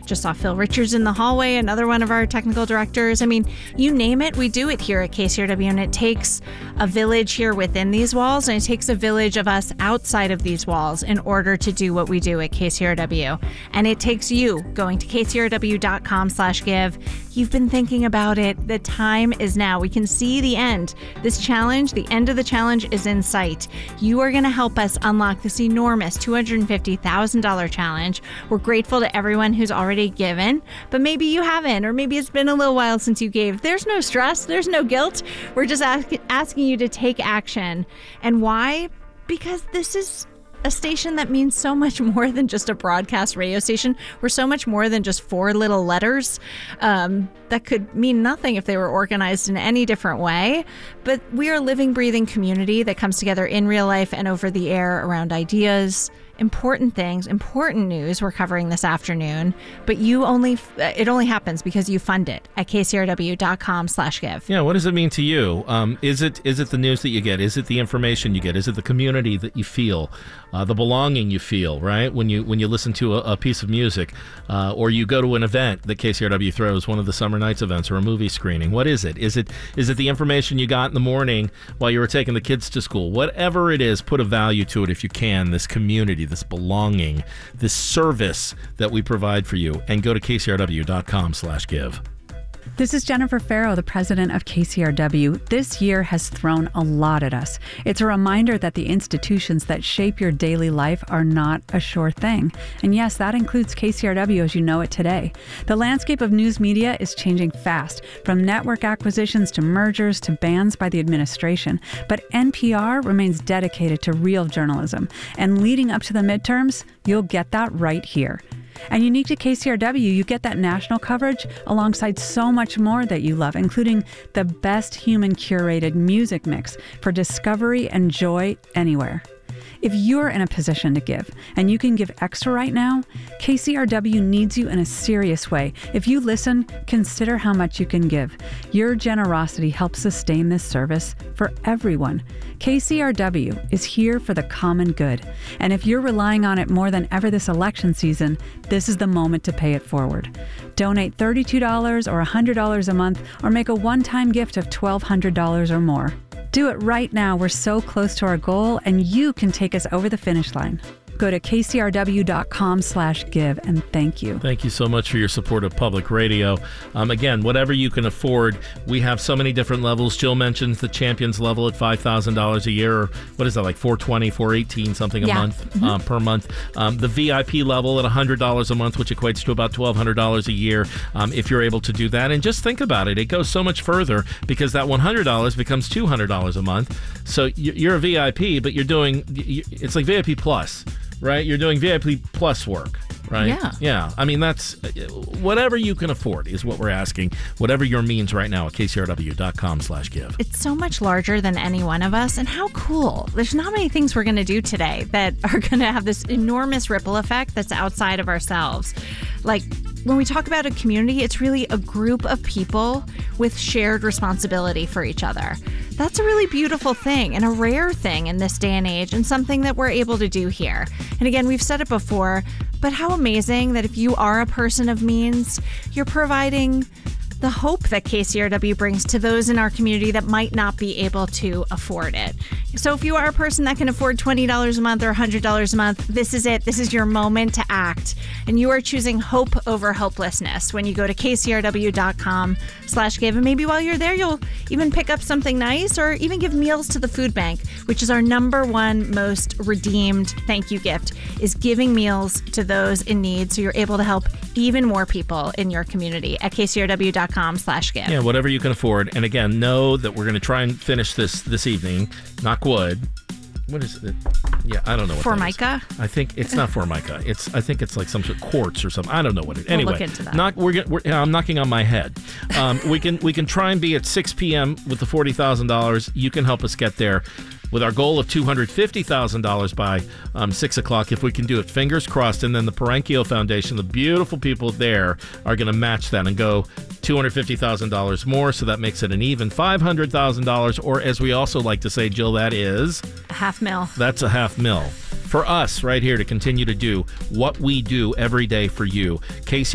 Just saw Phil Richards in the hallway, another one of our technical directors. I mean, you name it, we do it here at KCRW, and it takes a village here within these walls, and it takes a village of us outside of these walls in order to do what we do at KCRW. And it takes you going to kcrw.com/give. You've been thinking about it. The time is now. We can see the end. This challenge, the end of the challenge is in sight. You are going to help us unlock this enormous $250,000 challenge. We're grateful to everyone who's already given, but maybe you haven't, or maybe it's been a little while since you gave. There's no stress. There's no guilt. We're just asking you to take action. And why? Because this is a station that means so much more than just a broadcast radio station. We're so much more than just four little letters that could mean nothing if they were organized in any different way. But we are a living, breathing community that comes together in real life and over the air around ideas, important things, important news we're covering this afternoon. But it only happens because you fund it at kcrw.com/give. Yeah, what does it mean to you? Is it the news that you get? Is it the information you get? Is it the community that you feel? The belonging you feel, right? When you listen to a piece of music, or you go to an event that KCRW throws, one of the summer nights events or a movie screening. What is it? Is it the information you got in the morning while you were taking the kids to school? Whatever it is, put a value to it if you can. This community, this belonging, this service that we provide for you, and go to kcrw.com/give. This is Jennifer Farrow, the president of KCRW. This year has thrown a lot at us. It's a reminder that the institutions that shape your daily life are not a sure thing. And yes, that includes KCRW as you know it today. The landscape of news media is changing fast, from network acquisitions to mergers to bans by the administration. But NPR remains dedicated to real journalism. And leading up to the midterms, you'll get that right here. And unique to KCRW, you get that national coverage alongside so much more that you love, including the best human curated music mix for discovery and joy anywhere. If you're in a position to give, and you can give extra right now, KCRW needs you in a serious way. If you listen, consider how much you can give. Your generosity helps sustain this service for everyone. KCRW is here for the common good. And if you're relying on it more than ever this election season, this is the moment to pay it forward. Donate $32 or $100 a month, or make a one-time gift of $1,200 or more. Do it right now. We're so close to our goal, and you can take us over the finish line. Go to kcrw.com/give, and thank you. Thank you so much for your support of public radio. Again, whatever you can afford, we have so many different levels. Jill mentions the Champions level at $5,000 a year, or what is that, like $420, $418 something a month per month. The VIP level at $100 a month, which equates to about $1,200 a year, if you're able to do that. And just think about it. It goes so much further because that $100 becomes $200 a month. So you're a VIP, but it's like VIP plus. Right? You're doing VIP plus work, right? Yeah. Yeah. I mean, that's whatever you can afford is what we're asking. Whatever your means right now at kcrw.com/give. It's so much larger than any one of us. And how cool. There's not many things we're going to do today that are going to have this enormous ripple effect that's outside of ourselves. Like, when we talk about a community, it's really a group of people with shared responsibility for each other. That's a really beautiful thing and a rare thing in this day and age, and something that we're able to do here. And again, we've said it before, but how amazing that if you are a person of means, you're providing the hope that KCRW brings to those in our community that might not be able to afford it. So if you are a person that can afford $20 a month or $100 a month, this is it. This is your moment to act. And you are choosing hope over hopelessness when you go to kcrw.com/give. And maybe while you're there, you'll even pick up something nice, or even give meals to the food bank, which is our number one most redeemed thank you gift, is giving meals to those in need, so you're able to help even more people in your community at kcrw.com/give. Yeah, whatever you can afford. And again, know that we're going to try and finish this evening. Knock wood. What is it? Yeah, I don't know what Formica? that is. I think it's not Formica. I think it's like some sort of quartz or something. I don't know what it is. Anyway, we'll look into that. I'm knocking on my head. We can try and be at 6 p.m. with the $40,000. You can help us get there with our goal of $250,000 by 6 o'clock, if we can do it. Fingers crossed. And then the Parenchio Foundation, the beautiful people there, are going to match that and go $250,000 more. So that makes it an even $500,000. Or as we also like to say, Jill, that is $500,000. That's $500,000 for us right here to continue to do what we do every day for you.